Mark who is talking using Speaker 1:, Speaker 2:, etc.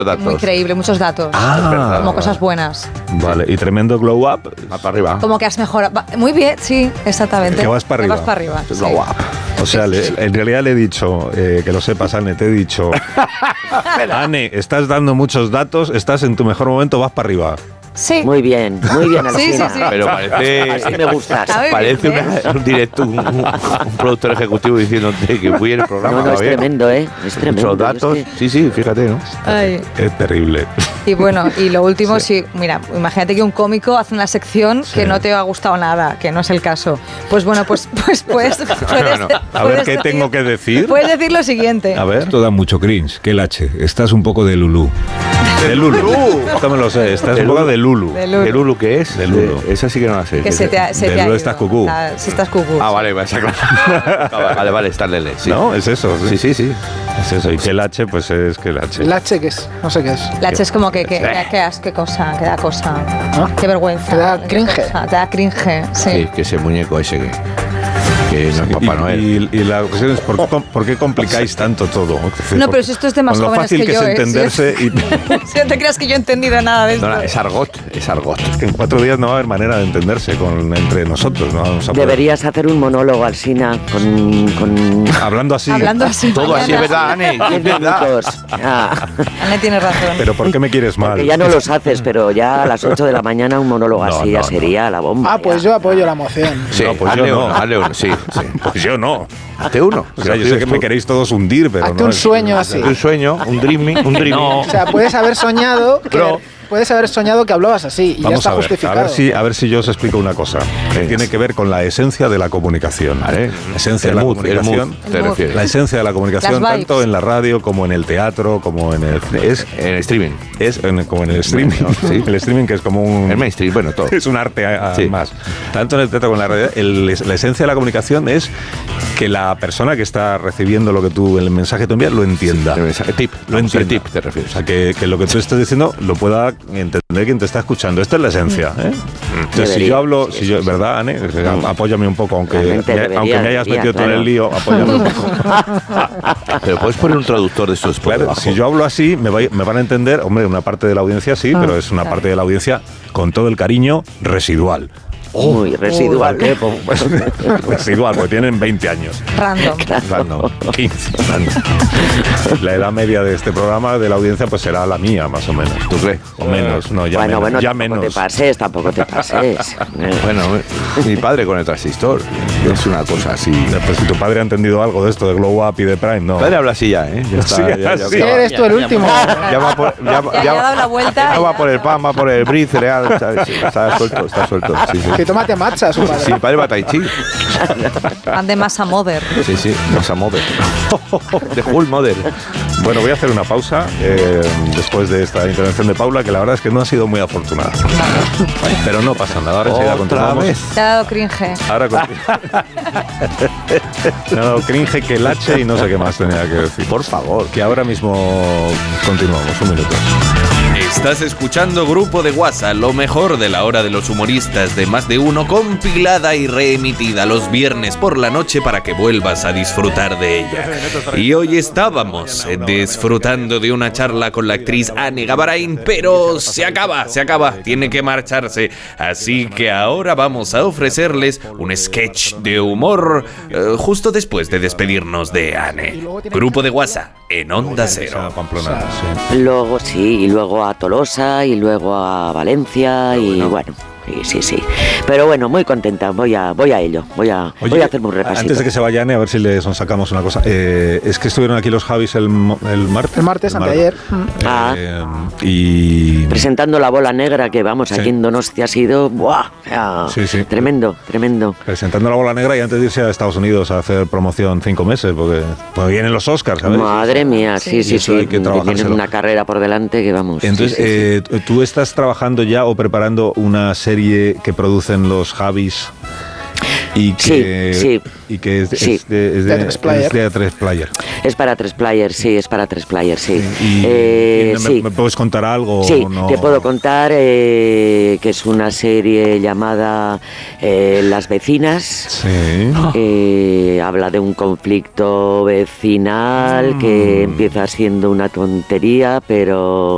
Speaker 1: muy creíble, muchos datos. Como cosas buenas.
Speaker 2: Vale, y tremendo glow up.
Speaker 3: Va para arriba.
Speaker 1: Como que has mejorado. Muy bien, sí, exactamente.
Speaker 2: Que vas para arriba.
Speaker 1: Que vas para arriba.
Speaker 3: Glow
Speaker 1: sí.
Speaker 3: up.
Speaker 2: O sea, en realidad le he dicho, que lo sepas, Anne, te he dicho, Anne, estás dando muchos datos, estás en tu mejor momento, vas para arriba.
Speaker 1: Sí.
Speaker 4: Muy bien, Alsina.
Speaker 1: Sí.
Speaker 3: Pero parece...
Speaker 4: Así me gustas.
Speaker 3: Parece un directo, un productor ejecutivo diciéndote que fui en el programa.
Speaker 4: No, es tremendo, ¿eh? Es tremendo.
Speaker 3: Muchos datos. Sí, fíjate, ¿no?
Speaker 1: Ay.
Speaker 2: Es terrible.
Speaker 1: Y bueno, y lo último, sí. Mira, imagínate que un cómico hace una sección que no te ha gustado nada, que no es el caso. Pues bueno, pues puedes
Speaker 2: A ver, ¿qué tengo que decir?
Speaker 1: Puedes decir lo siguiente.
Speaker 2: A ver. Esto da mucho cringe. ¿Qué lache? Estás un poco de Lulú. De Lulu. Esto me lo sé. Estás un poco de Lulu.
Speaker 3: ¿De Lulu qué es?
Speaker 2: De Lulu.
Speaker 3: Esa sí que no la sé.
Speaker 1: Que se te ha
Speaker 2: de Lulu estás cucú.
Speaker 1: Si estás cucú.
Speaker 3: Ah, vale, va a sacar. Vale, está lele. Sí.
Speaker 2: No, es eso.
Speaker 3: Sí.
Speaker 2: Es eso. Y que lache, pues es que lache.
Speaker 5: ¿Lache qué es? No sé qué es.
Speaker 1: Lache es como que qué cosa, que da cosa.
Speaker 5: ¿Ah?
Speaker 1: Qué vergüenza.
Speaker 5: Te da cringe.
Speaker 1: Te da cringe, sí.
Speaker 3: Que ese muñeco ese que no es Papá Noel.
Speaker 2: Y la cuestión es, ¿por qué complicáis tanto todo?
Speaker 1: No, pero si esto es de más
Speaker 2: con lo
Speaker 1: jóvenes
Speaker 2: fácil que
Speaker 1: yo,
Speaker 2: es entenderse y...
Speaker 1: Si no te creas que yo he entendido nada de esto.
Speaker 3: No, es argot.
Speaker 2: Que en 4 días no va a haber manera de entenderse entre nosotros. No vamos a poder.
Speaker 4: Deberías hacer un monólogo, Alsina, con...
Speaker 2: Hablando así.
Speaker 3: Todo así, ¿verdad, Anne?
Speaker 4: 10 minutos.
Speaker 1: Anne tiene razón.
Speaker 2: Pero ¿por qué me quieres mal?
Speaker 4: Porque ya no los haces, pero ya a las 8 de la mañana un monólogo así ya sería la bomba.
Speaker 5: Ah, pues yo apoyo la moción.
Speaker 3: Sí,
Speaker 2: No, pues
Speaker 3: hazle
Speaker 2: yo no.
Speaker 3: uno, hazle uno, sí.
Speaker 2: Pues yo no.
Speaker 3: Hazte uno.
Speaker 2: O sea, yo sé que me queréis todos hundir, pero
Speaker 5: Hazte
Speaker 2: no.
Speaker 5: un sueño así.
Speaker 3: Un sueño, un dreaming.
Speaker 5: O sea, puedes haber soñado que hablabas así y ya
Speaker 2: Vamos
Speaker 5: está
Speaker 2: a ver,
Speaker 5: justificado.
Speaker 2: a ver si yo os explico una cosa. Que tiene que ver con la esencia de la comunicación.
Speaker 3: Vale.
Speaker 2: La esencia de la comunicación.
Speaker 3: ¿te refieres?
Speaker 2: La esencia de la comunicación,
Speaker 1: Las vibes.
Speaker 2: tanto en la radio como en el teatro, como en el...
Speaker 3: En streaming.
Speaker 2: Como en el streaming.
Speaker 3: Sí.
Speaker 2: El streaming, que es como un...
Speaker 3: El mainstream, bueno, todo.
Speaker 2: Es un arte
Speaker 3: Sí.
Speaker 2: más. Tanto en el teatro como en la radio. La esencia de la comunicación es que la persona que está recibiendo lo que tú, el mensaje que tú envías, lo entienda.
Speaker 3: El tip.
Speaker 2: Lo entienda.
Speaker 3: El tip, te refieres.
Speaker 2: O sea, que lo que tú estás diciendo lo pueda entender quien te está escuchando. Esta es la esencia. Entonces, si yo hablo, ¿verdad, Anne? Apóyame un poco, aunque me hayas metido tú en el lío, apóyame un poco.
Speaker 3: Pero puedes poner un traductor de estos.
Speaker 2: Claro, si yo hablo así, me van a entender, hombre, una parte de la audiencia sí, pero es una parte de la audiencia con todo el cariño residual.
Speaker 4: Muy residual.
Speaker 2: Residual, porque tienen 20 años.
Speaker 1: Random.
Speaker 2: 15. La edad media de este programa, de la audiencia, pues será la mía, más o menos.
Speaker 3: ¿Tú crees?
Speaker 2: O menos, no, ya
Speaker 4: Bueno,
Speaker 2: menos. Ya
Speaker 4: tampoco
Speaker 2: menos.
Speaker 4: tampoco te pases.
Speaker 3: Bueno, mi padre con el transistor. Es una cosa así.
Speaker 2: Pues si tu padre ha entendido algo de esto, de Glow Up y de Prime, no.
Speaker 3: Mi padre habla así ya, ¿eh? Ya está.
Speaker 2: Sí,
Speaker 3: ya
Speaker 2: así.
Speaker 5: Eres tú el último.
Speaker 3: Ya va por...
Speaker 1: Ya ha dado la vuelta.
Speaker 3: No va por el pan, va por el brie, cereal. Está suelto. Sí.
Speaker 5: Que tómate matcha, su padre.
Speaker 3: Sí, mi padre va a Tai Chi.
Speaker 1: Van de masa mother.
Speaker 3: Sí, Masa Mother. De Hull Mother.
Speaker 2: Bueno, voy a hacer una pausa después de esta intervención de Paula, que la verdad es que no ha sido muy afortunada. Pero no pasa nada, ahora enseguida continuamos.
Speaker 1: Te ha dado cringe.
Speaker 2: Ahora me ha dado cringe, que lache y no sé qué más tenía que decir.
Speaker 3: Por favor.
Speaker 2: Que ahora mismo continuamos, un minuto.
Speaker 6: Estás escuchando Grupo de WhatsApp, lo mejor de la hora de los humoristas de Más de Uno, compilada y reemitida los viernes por la noche para que vuelvas a disfrutar de ella. Y hoy estábamos disfrutando de una charla con la actriz Anne Gabarain, pero se acaba, tiene que marcharse. Así que ahora vamos a ofrecerles un sketch de humor justo después de despedirnos de Anne. Grupo de WhatsApp en Onda Cero.
Speaker 2: Pamplona,
Speaker 4: Luego y luego a Tolosa y luego a Valencia y bueno. Sí. Pero bueno, muy contenta, voy a ello. Voy a hacerme un repasito.
Speaker 2: Antes de que se vaya Anne, a ver si le sacamos una cosa. Es que estuvieron aquí los Javis el martes.
Speaker 5: El martes, anteayer.
Speaker 2: Y...
Speaker 4: presentando La Bola Negra, que vamos, aquí en Donostia ha sido... ¡buah!
Speaker 2: Sí.
Speaker 4: Tremendo.
Speaker 2: Presentando La Bola Negra y antes de irse a Estados Unidos a hacer promoción 5 meses, porque vienen los Oscars, ¿sabes?
Speaker 4: Madre mía, sí.
Speaker 2: Hay que
Speaker 4: tienen una carrera por delante que vamos...
Speaker 2: Entonces, ¿tú estás trabajando ya o preparando una serie que producen los Javis y que, y que es de A3 Player?
Speaker 4: Es para 3 Player, sí,
Speaker 2: ¿Me puedes contar algo?
Speaker 4: Sí,
Speaker 2: no?
Speaker 4: te puedo contar que es una serie llamada Las Vecinas.
Speaker 2: Sí.
Speaker 4: Habla de un conflicto vecinal que empieza siendo una tontería, pero